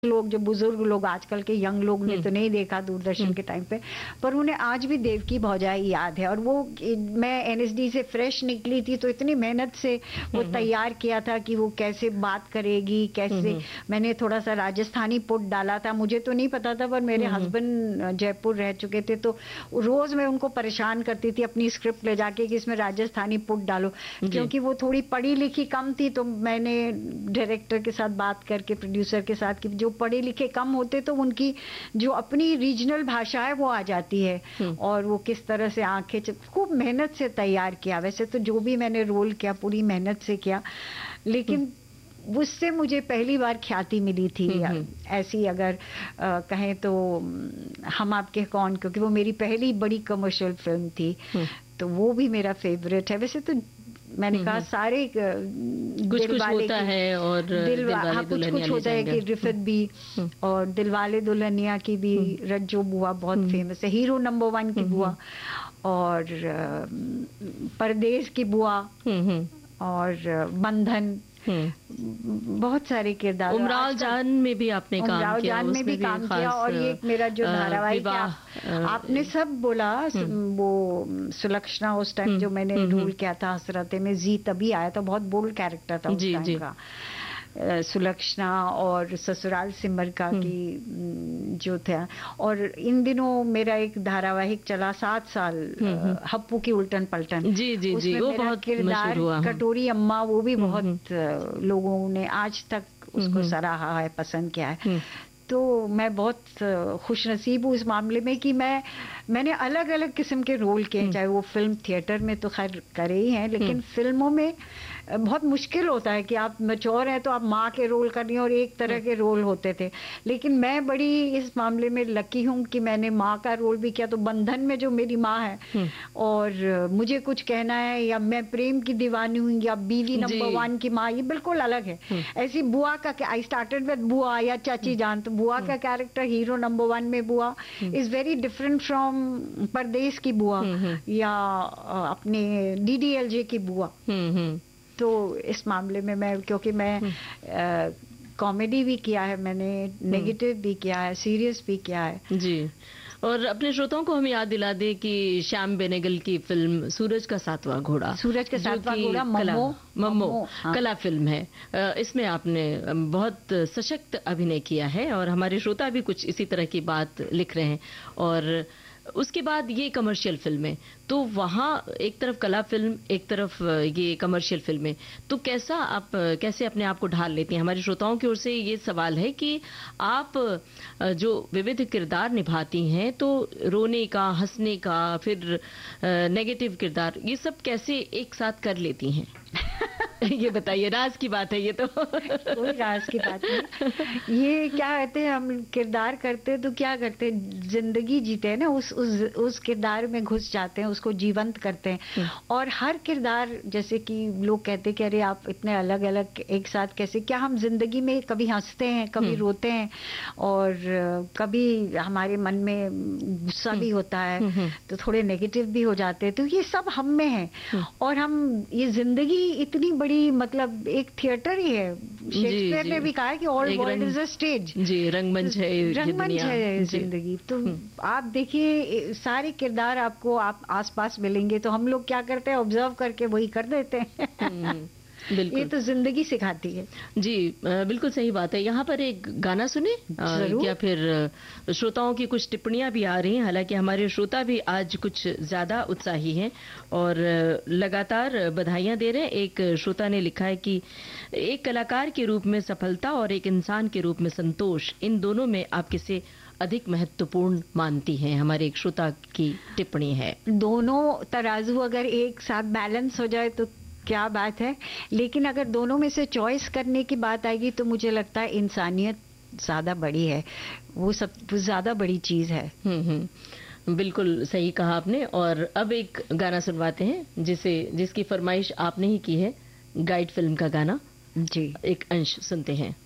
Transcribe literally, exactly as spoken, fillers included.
लोग जो बुजुर्ग लोग आजकल के यंग लोग ने तो नहीं देखा दूरदर्शन के टाइम पे, पर उन्हें आज भी देवकी भौजाई याद है। और वो मैं एनएसडी से फ्रेश निकली थी तो इतनी मेहनत से वो तैयार किया था कि वो कैसे बात करेगी, कैसे। मैंने थोड़ा सा राजस्थानी पुट डाला था, मुझे तो नहीं पता था, पर मेरे हस्बैंड जयपुर रह चुके थे तो रोज मैं उनको परेशान करती थी अपनी स्क्रिप्ट ले जाके कि इसमें राजस्थानी पुट डालो, क्योंकि वो थोड़ी पढ़ी लिखी कम थी। तो मैंने डायरेक्टर के साथ बात करके, प्रोड्यूसर के साथ, कि जो पढ़े लिखे कम होते तो उनकी जो अपनी रीजनल भाषा है वो आ जाती है। और वो किस तरह से आंखें, खूब मेहनत से तैयार किया। वैसे तो जो भी मैंने रोल किया पूरी मेहनत से किया, लेकिन उससे मुझे पहली बार ख्याति मिली थी। ऐसी अगर आ, कहें तो हम आपके कौन, क्योंकि वो मेरी पहली बड़ी कमर्शियल फिल्म थी, तो वो भी मेरा फेवरेट है। वैसे तो मैंने कहा सारे कुछ कुछ होता है, और दिलवाले हाँ, कुछ कुछ होता है कि रिफत भी, और दिलवाले दुल्हनिया की भी रज्जो बुआ बहुत फेमस है, हीरो नंबर वन की बुआ, और परदेश की बुआ, और बंधन, बहुत सारे किरदार। उमराव जान में भी आपने काम किया, उमराव जान में भी काम किया। और ये मेरा जो धारावाहिक आप, आपने सब बोला, वो सुलक्षणा उस टाइम जो मैंने रोल किया था हसरते में, जी तभी आया था, बहुत बोल्ड कैरेक्टर था उस टाइम का। सुलक्षणा और ससुराल सिमर का की जो था। और इन दिनों मेरा एक धारावाहिक चला सात साल, हप्पू की उल्टन पलटन, जी जी जी, वो बहुत किरदार कटोरी अम्मा, वो भी बहुत लोगों ने आज तक उसको सराहा है, पसंद किया है। तो मैं बहुत खुशनसीब हूँ इस मामले में कि मैं मैंने अलग अलग किस्म के रोल किए, चाहे वो फिल्म थिएटर में तो खैर करे ही हैं, लेकिन फिल्मों में बहुत मुश्किल होता है कि आप मैच्योर हैं तो आप माँ के रोल कर रही हैं, और एक तरह के रोल होते थे। लेकिन मैं बड़ी इस मामले में लकी हूँ कि मैंने माँ का रोल भी किया। तो बंधन में जो मेरी माँ है, और मुझे कुछ कहना है, या मैं प्रेम की दीवानी हूँ, या बीवी नंबर वन की माँ, ये बिल्कुल अलग है। ऐसी बुआ का, आई स्टार्टेड विद बुआ या चाची जान, तो बुआ का कैरेक्टर हीरो नंबर वन में बुआ इज वेरी डिफरेंट फ्रॉम परदेश की बुआ या अपने डीडीएलजे की बुआ। तो इस मामले में मैं, क्योंकि मैं कॉमेडी भी किया है मैंने, नेगेटिव भी किया है, सीरियस भी किया है जी। और अपने श्रोताओं को हम याद दिला दें कि श्याम बेनेगल की फिल्म सूरज का सातवां घोड़ा, सूरज का सातवां घोड़ा मम्मो मम्मो हाँ। कला फिल्म है। इसमें आपने बहुत सशक्त अभिनय किया है, और हमारे श्रोता भी कुछ इसी तरह की बात लिख रहे हैं। और उसके बाद ये कमर्शियल फिल्में, तो वहाँ एक तरफ कला फिल्म, एक तरफ ये कमर्शियल फिल्में, तो कैसा आप कैसे अपने आप को ढाल लेती हैं? हमारे श्रोताओं की ओर से ये सवाल है कि आप जो विविध किरदार निभाती हैं, तो रोने का, हंसने का, फिर नेगेटिव किरदार, ये सब कैसे एक साथ कर लेती हैं? ये बताइए, राज की बात है ये तो। कोई राज की बात नहीं। ये क्या कहते हैं, हम किरदार करते हैं तो क्या करते हैं, जिंदगी जीते हैं ना, उस उस उस किरदार में घुस जाते हैं, उसको जीवंत करते हैं। और हर किरदार, जैसे कि लोग कहते हैं कि अरे आप इतने अलग अलग एक साथ कैसे, क्या हम जिंदगी में कभी हंसते हैं, कभी रोते हैं, और कभी हमारे मन में गुस्सा भी होता है, तो थोड़े नेगेटिव भी हो जाते हैं, तो ये सब हम में है। और हम, ये जिंदगी इतनी बड़ी, मतलब एक थिएटर ही है। शेक्सपियर ने भी कहा है कि all world is a stage. जी, रंगमंच है, रंगमंच है जिंदगी। तो आप देखिए, सारे किरदार आपको आप आसपास मिलेंगे, तो हम लोग क्या करते हैं, ऑब्जर्व करके वही कर देते हैं। ये तो जिंदगी सिखाती है। जी बिल्कुल सही बात है। यहाँ पर एक गाना सुने, या फिर श्रोताओं की कुछ टिप्पणियां भी आ रही हैं। हालांकि हमारे श्रोता भी आज कुछ ज्यादा उत्साही हैं और लगातार बधाइयां दे रहे हैं। एक श्रोता ने लिखा है कि एक कलाकार के रूप में सफलता और एक इंसान के रूप में संतोष, इन दोनों में आप किसे अधिक महत्वपूर्ण मानती हैं? हमारे एक श्रोता की टिप्पणी है। दोनों तराजू अगर एक साथ बैलेंस हो जाए तो क्या बात है, लेकिन अगर दोनों में से चॉइस करने की बात आएगी तो मुझे लगता है इंसानियत ज्यादा बड़ी है, वो सब ज्यादा बड़ी चीज है। हम्म हम्म बिल्कुल सही कहा आपने। और अब एक गाना सुनवाते हैं जिसे जिसकी फरमाइश आपने ही की है, गाइड फिल्म का गाना। जी, एक अंश सुनते हैं।